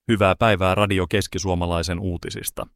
Hyvää päivää Radio Keski-Suomalaisen uutisista.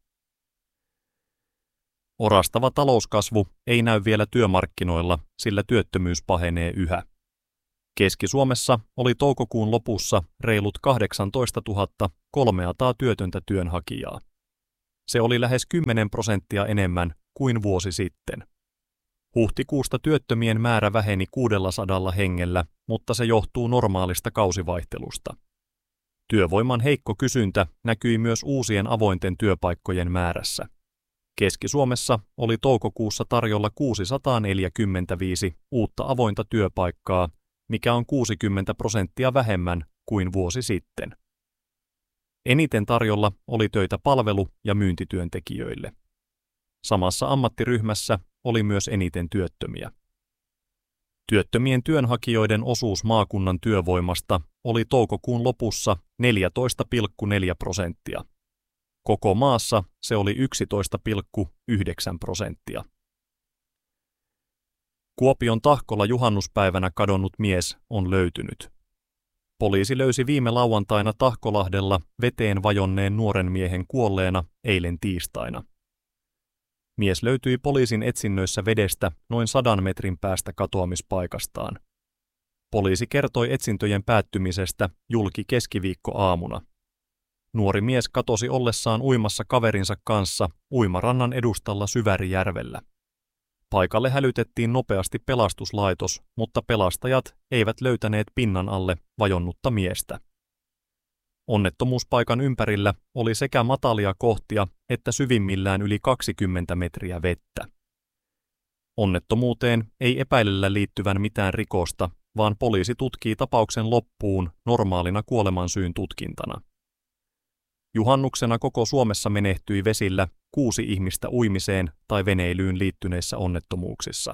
Orastava talouskasvu ei näy vielä työmarkkinoilla, sillä työttömyys pahenee yhä. Keski-Suomessa oli toukokuun lopussa reilut 18 300 työtöntä työnhakijaa. Se oli lähes 10% enemmän kuin vuosi sitten. Huhtikuusta työttömien määrä väheni 600 hengellä, mutta se johtuu normaalista kausivaihtelusta. Työvoiman heikko kysyntä näkyi myös uusien avointen työpaikkojen määrässä. Keski-Suomessa oli toukokuussa tarjolla 645 uutta avointa työpaikkaa, mikä on 60% vähemmän kuin vuosi sitten. Eniten tarjolla oli töitä palvelu- ja myyntityöntekijöille. Samassa ammattiryhmässä oli myös eniten työttömiä. Työttömien työnhakijoiden osuus maakunnan työvoimasta oli toukokuun lopussa 14,4%. Koko maassa se oli 11,9%. Kuopion Tahkolla juhannuspäivänä kadonnut mies on löytynyt. Poliisi löysi viime lauantaina Tahkolahdella veteen vajonneen nuoren miehen kuolleena eilen tiistaina. Mies löytyi poliisin etsinnöissä vedestä noin 100 metrin päästä katoamispaikastaan. Poliisi kertoi etsintöjen päättymisestä julki keskiviikkoaamuna. Nuori mies katosi ollessaan uimassa kaverinsa kanssa uimarannan edustalla Syvärijärvellä. Paikalle hälytettiin nopeasti pelastuslaitos, mutta pelastajat eivät löytäneet pinnan alle vajonnutta miestä. Onnettomuuspaikan ympärillä oli sekä matalia kohtia että syvimmillään yli 20 metriä vettä. Onnettomuuteen ei epäilellä liittyvän mitään rikosta, vaan poliisi tutkii tapauksen loppuun normaalina kuolemansyyn tutkintana. Juhannuksena koko Suomessa menehtyi vesillä 6 ihmistä uimiseen tai veneilyyn liittyneissä onnettomuuksissa.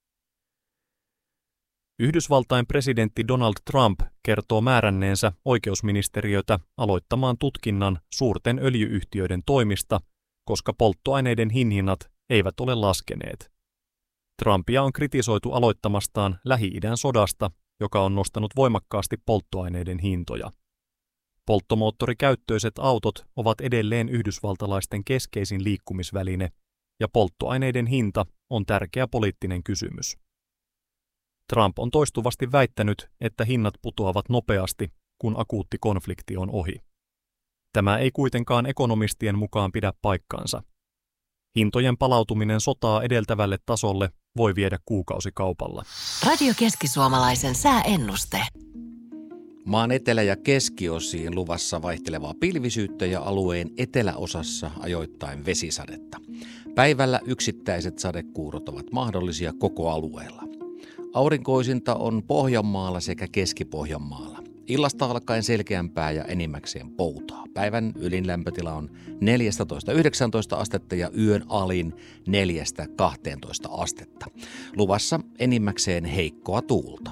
Yhdysvaltain presidentti Donald Trump kertoo määränneensä oikeusministeriötä aloittamaan tutkinnan suurten öljy-yhtiöiden toimista, koska polttoaineiden hinnat eivät ole laskeneet. Trumpia on kritisoitu aloittamastaan Lähi-idän sodasta, joka on nostanut voimakkaasti polttoaineiden hintoja. Polttomoottorikäyttöiset autot ovat edelleen yhdysvaltalaisten keskeisin liikkumisväline, ja polttoaineiden hinta on tärkeä poliittinen kysymys. Trump on toistuvasti väittänyt, että hinnat putoavat nopeasti, kun akuutti konflikti on ohi. Tämä ei kuitenkaan ekonomistien mukaan pidä paikkaansa. Hintojen palautuminen sotaa edeltävälle tasolle voi viedä kuukausikaupalla. Radio Keski-Suomalaisen sääennuste. Maan etelä- ja keskiosiin luvassa vaihtelevaa pilvisyyttä ja alueen eteläosassa ajoittain vesisadetta. Päivällä yksittäiset sadekuurot ovat mahdollisia koko alueella. Aurinkoisinta on Pohjanmaalla sekä Keski-Pohjanmaalla. Illasta alkaen selkeämpää ja enimmäkseen poutaa. Päivän ylin lämpötila on 14-19 astetta ja yön alin 4-12 astetta. Luvassa enimmäkseen heikkoa tuulta.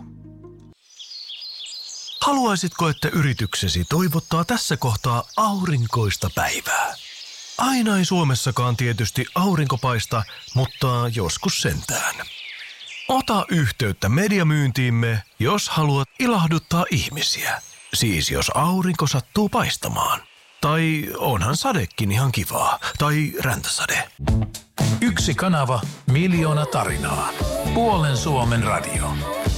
Haluaisitko, että yrityksesi toivottaa tässä kohtaa aurinkoista päivää? Aina ei Suomessakaan tietysti aurinko paista, mutta joskus sentään. Ota yhteyttä mediamyyntiimme, jos haluat ilahduttaa ihmisiä. Siis jos aurinko sattuu paistamaan. Tai onhan sadekin ihan kivaa. Tai räntäsade. Yksi kanava, miljoona tarinaa. Puolen Suomen radio.